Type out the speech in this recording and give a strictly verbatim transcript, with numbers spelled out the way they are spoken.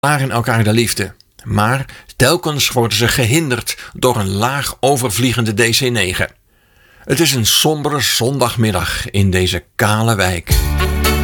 waren elkaar de liefde. Maar telkens worden ze gehinderd door een laag overvliegende D C negen. Het is een sombere zondagmiddag in deze kale wijk.